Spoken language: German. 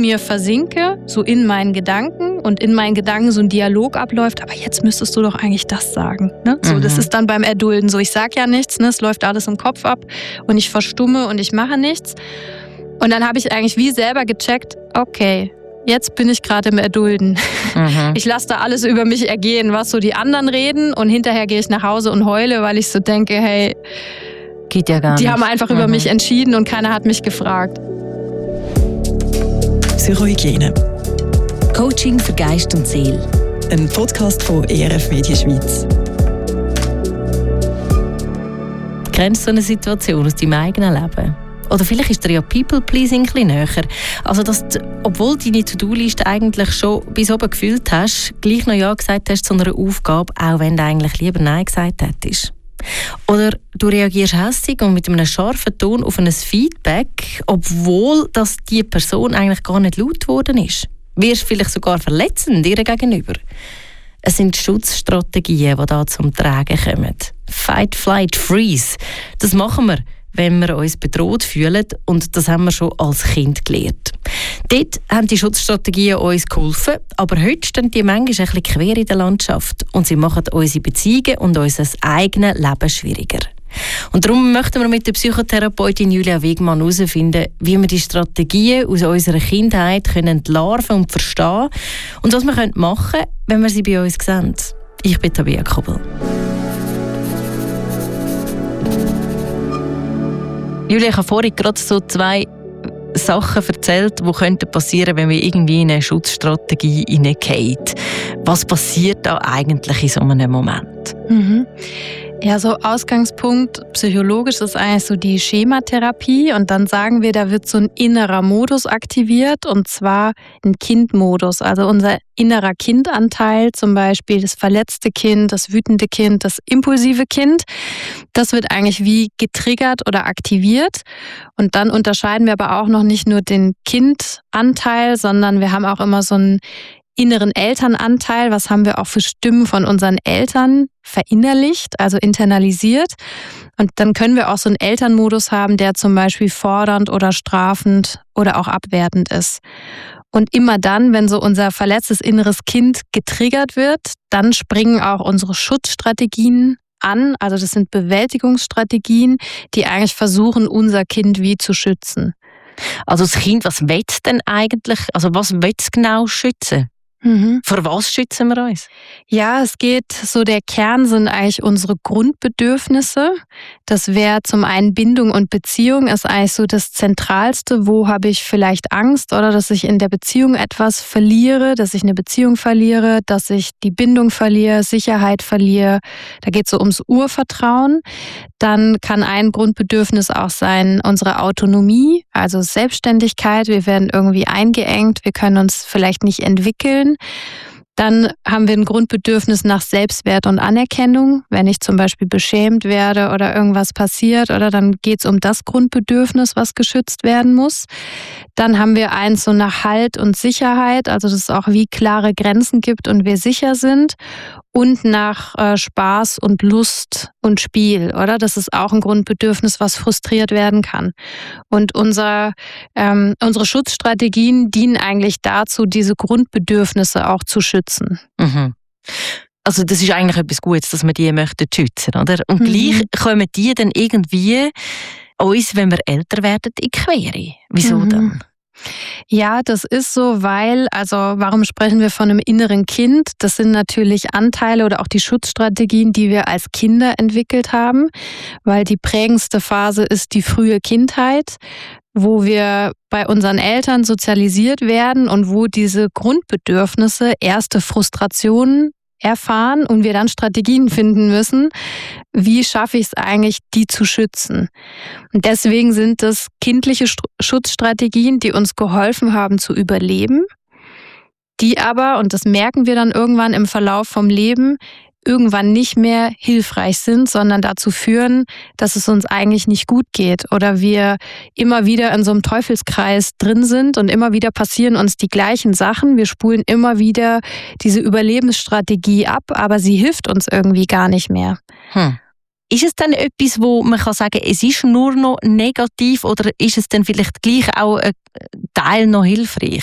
mir versinke, so in meinen Gedanken und in meinen Gedanken so ein Dialog abläuft, aber jetzt müsstest du doch eigentlich das sagen. Ne? So, das ist dann beim Erdulden so, ich sag ja nichts, ne? Es läuft alles im Kopf ab und ich verstumme und ich mache nichts. Und dann habe ich eigentlich wie selber gecheckt, okay, jetzt bin ich gerade im Erdulden. Ich lasse da alles über mich ergehen, was so die anderen reden und hinterher gehe ich nach Hause und heule, weil ich so denke, hey, geht ja gar nicht. Die haben einfach über mich entschieden und keiner hat mich gefragt. Psychohygiene. Coaching für Geist und Seele. Ein Podcast von ERF Media Schweiz. Kennst du so eine Situation aus deinem eigenen Leben? Oder vielleicht ist dir ja People-Pleasing ein bisschen näher. Also, dass du, obwohl du deine To-Do-Liste eigentlich schon bis oben gefüllt hast, gleich noch Ja gesagt hast zu einer Aufgabe, auch wenn du eigentlich lieber Nein gesagt hättest. Oder du reagierst hässig und mit einem scharfen Ton auf ein Feedback, obwohl dass die Person eigentlich gar nicht laut geworden ist. Wirst vielleicht sogar verletzend ihr gegenüber. Es sind Schutzstrategien, die da zum Tragen kommen. Fight, Flight, Freeze. Das machen wir, wenn wir uns bedroht fühlen, und das haben wir schon als Kind gelernt. Dort haben die Schutzstrategien uns geholfen, aber heute stehen die manchmal ein bisschen quer in der Landschaft und sie machen unsere Beziehungen und unser eigenes Leben schwieriger. Und darum möchten wir mit der Psychotherapeutin Julia Wegmann herausfinden, wie wir die Strategien aus unserer Kindheit entlarven und verstehen und was wir machen können, wenn wir sie bei uns sehen. Ich bin Tabea Kobel. Julia, ich habe vorhin gerade so 2 Sachen erzählt, die passieren könnten, wenn wir irgendwie in eine Schutzstrategie hineingehen. Was passiert da eigentlich in so einem Moment? Ja, so Ausgangspunkt psychologisch ist eigentlich so die Schematherapie und dann sagen wir, da wird so ein innerer Modus aktiviert und zwar ein Kindmodus, also unser innerer Kindanteil, zum Beispiel das verletzte Kind, das wütende Kind, das impulsive Kind, das wird eigentlich wie getriggert oder aktiviert und dann unterscheiden wir aber auch noch nicht nur den Kindanteil, sondern wir haben auch immer so einen inneren Elternanteil, was haben wir auch für Stimmen von unseren Eltern verinnerlicht, also internalisiert. Und dann können wir auch so einen Elternmodus haben, der zum Beispiel fordernd oder strafend oder auch abwertend ist. Und immer dann, wenn so unser verletztes inneres Kind getriggert wird, dann springen auch unsere Schutzstrategien an. Also das sind Bewältigungsstrategien, die eigentlich versuchen, unser Kind wie zu schützen. Also das Kind, was will es denn eigentlich? Also was will es genau schützen? Vor was schützen wir uns? Ja, es geht so, der Kern sind eigentlich unsere Grundbedürfnisse. Das wäre zum einen Bindung und Beziehung ist eigentlich so das Zentralste. Wo habe ich vielleicht Angst oder dass ich in der Beziehung etwas verliere, dass ich eine Beziehung verliere, dass ich die Bindung verliere, Sicherheit verliere. Da geht es so ums Urvertrauen. Dann kann ein Grundbedürfnis auch sein, unsere Autonomie, also Selbstständigkeit. Wir werden irgendwie eingeengt, wir können uns vielleicht nicht entwickeln. Dann haben wir ein Grundbedürfnis nach Selbstwert und Anerkennung. Wenn ich zum Beispiel beschämt werde oder irgendwas passiert, oder dann geht es um das Grundbedürfnis, was geschützt werden muss. Dann haben wir eins so nach Halt und Sicherheit, also dass es auch wie klare Grenzen gibt und wir sicher sind. Und nach Spaß und Lust und Spiel, oder? Das ist auch ein Grundbedürfnis, was frustriert werden kann. Und unsere Schutzstrategien dienen eigentlich dazu, diese Grundbedürfnisse auch zu schützen. Also das ist eigentlich etwas Gutes, dass wir die möchten schützen, oder? Und gleich kommen die dann irgendwie uns, wenn wir älter werden, in die Quere. Wieso dann? Ja, das ist so, weil, also warum sprechen wir von einem inneren Kind? Das sind natürlich Anteile oder auch die Schutzstrategien, die wir als Kinder entwickelt haben, weil die prägendste Phase ist die frühe Kindheit, wo wir bei unseren Eltern sozialisiert werden und wo diese Grundbedürfnisse erste Frustrationen erfahren und wir dann Strategien finden müssen, wie schaffe ich es eigentlich, die zu schützen. Und deswegen sind das kindliche Schutzstrategien, die uns geholfen haben zu überleben, die aber, und das merken wir dann irgendwann im Verlauf vom Leben, irgendwann nicht mehr hilfreich sind, sondern dazu führen, dass es uns eigentlich nicht gut geht oder wir immer wieder in so einem Teufelskreis drin sind und immer wieder passieren uns die gleichen Sachen. Wir spulen immer wieder diese Überlebensstrategie ab, aber sie hilft uns irgendwie gar nicht mehr. Ist es dann etwas, wo man kann sagen, es ist nur noch negativ oder ist es dann vielleicht gleich auch ein Teil noch hilfreich?